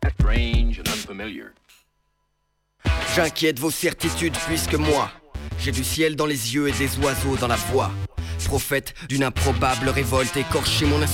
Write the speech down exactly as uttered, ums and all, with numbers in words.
Strange and unfamiliar. J'inquiète vos certitudes puisque moi, j'ai du ciel dans les yeux et des oiseaux dans la voix. Prophète d'une improbable révolte, écorcher mon